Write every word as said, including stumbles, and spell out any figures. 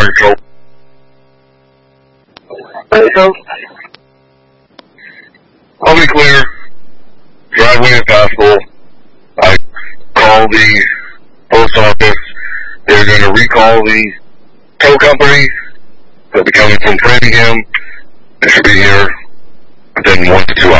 control. There you go. I'll be clear. Driveway is passable. I called the post office. They're going to recall the tow company. They'll be coming from Framingham. They should be here within one to two hours.